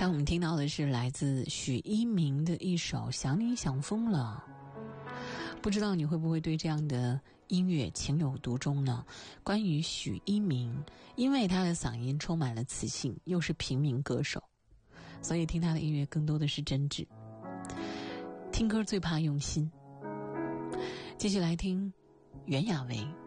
刚我们听到的是来自许一鸣的一首《想你想疯了》，不知道你会不会对这样的音乐情有独钟呢？关于许一鸣，因为他的嗓音充满了磁性，又是平民歌手，所以听他的音乐更多的是真挚。听歌最怕用心。继续来听袁娅维。